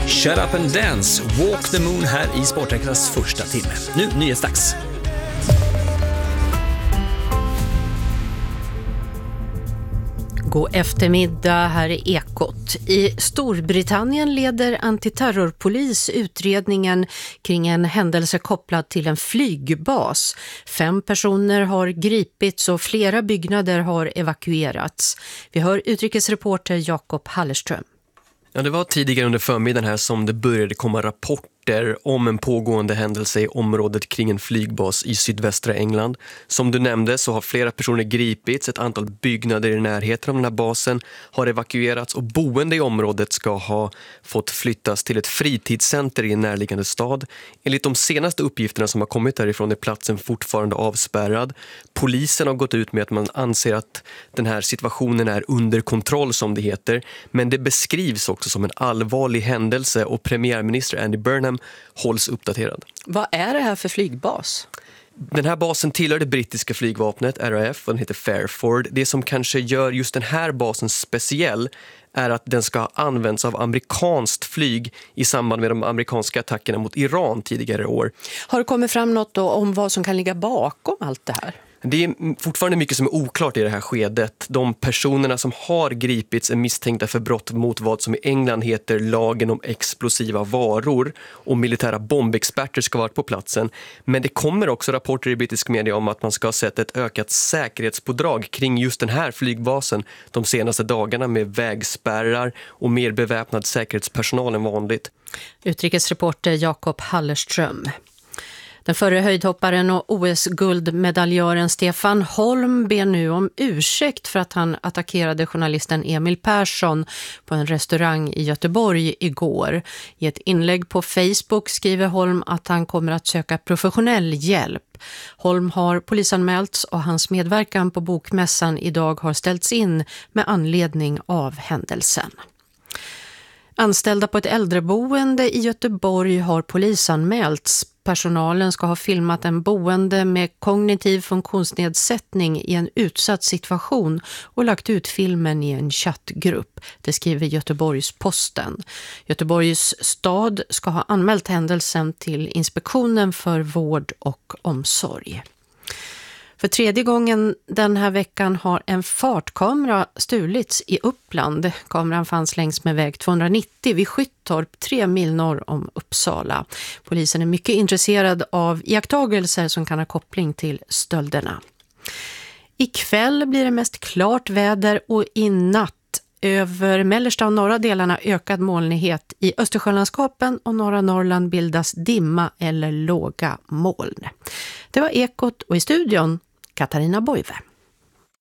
Shut Up and Dance, Walk the Moon här i Sporträknas första timme. Nu nyhetsdags. God eftermiddag, här är Ekot. I Storbritannien leder antiterrorpolis utredningen kring en händelse kopplad till en flygbas. 5 personer har gripits och flera byggnader har evakuerats. Vi hör utrikesreporter Jakob Hallerström. Ja, det var tidigare under förmiddagen här som det började komma rapporter om en pågående händelse i området kring en flygbas i sydvästra England. Som du nämnde så har flera personer gripits, ett antal byggnader i närheten av den här basen har evakuerats och boende i området ska ha fått flyttas till ett fritidscenter i en närliggande stad. Enligt de senaste uppgifterna som har kommit därifrån är platsen fortfarande avspärrad. Polisen har gått ut med att man anser att den här situationen är under kontroll som det heter, men det beskrivs också som en allvarlig händelse och premiärminister Andy Burnham hålls uppdaterad. Vad är det här för flygbas? Den här basen tillhör det brittiska flygvapnet, RAF, och den heter Fairford. Det som kanske gör just den här basen speciell är att den ska ha använts av amerikanskt flyg i samband med de amerikanska attackerna mot Iran tidigare år. Har det kommit fram något då om vad som kan ligga bakom allt det här? Det är fortfarande mycket som är oklart i det här skedet. De personerna som har gripits är misstänkta för brott mot vad som i England heter lagen om explosiva varor, och militära bombexperter ska vara på platsen. Men det kommer också rapporter i brittisk media om att man ska ha sett ett ökat säkerhetspådrag kring just den här flygbasen de senaste dagarna med vägspärrar och mer beväpnad säkerhetspersonal än vanligt. Utrikesreporter Jakob Hallerström. Den förre höjdhopparen och OS-guldmedaljören Stefan Holm ber nu om ursäkt för att han attackerade journalisten Emil Persson på en restaurang i Göteborg igår. I ett inlägg på Facebook skriver Holm att han kommer att söka professionell hjälp. Holm har polisanmälts och hans medverkan på bokmässan idag har ställts in med anledning av händelsen. Anställda på ett äldreboende i Göteborg har polisanmälts. Personalen ska ha filmat en boende med kognitiv funktionsnedsättning i en utsatt situation och lagt ut filmen i en chattgrupp. Det skriver Göteborgs-Posten. Göteborgs stad ska ha anmält händelsen till Inspektionen för vård och omsorg. För 3:e gången den här veckan har en fartkamera stulits i Uppland. Kameran fanns längs med väg 290 vid Skyttorp, 3 mil norr om Uppsala. Polisen är mycket intresserad av iakttagelser som kan ha koppling till stölderna. Ikväll blir det mest klart väder och i natt över mellersta och norra delarna ökad molnighet. I Östersjölandskapen och norra Norrland bildas dimma eller låga moln. Det var Ekot och i studion Katarina Boive.